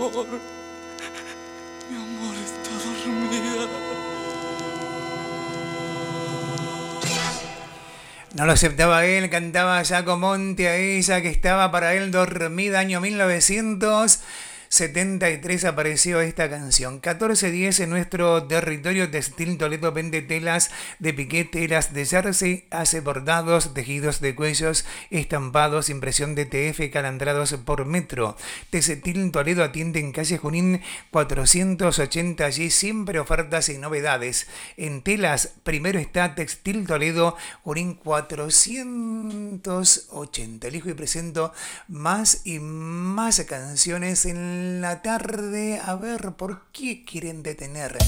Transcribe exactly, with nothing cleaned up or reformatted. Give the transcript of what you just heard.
amor. Mi amor está dormida. No lo aceptaba él, cantaba Jaco Monte a ella que estaba para él dormida. Año mil novecientos setenta y tres apareció esta canción. catorce diez en nuestro territorio textil. Toledo vende telas de piqué, telas de jersey, hace bordados, tejidos de cuellos, estampados, impresión de T F, calandrados por metro. Textil Toledo atiende en calle Junín cuatrocientos ochenta, allí siempre ofertas y novedades. En telas, primero está Textil Toledo, Junín cuatrocientos ochenta. Elijo y presento más y más canciones en la tarde. A ver, ¿por qué quieren detener